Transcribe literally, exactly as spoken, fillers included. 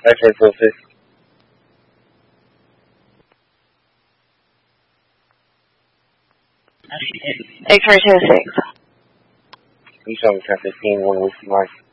X-ray four six. X-ray two six. You showing ten fifteen, one Whiskey Mike.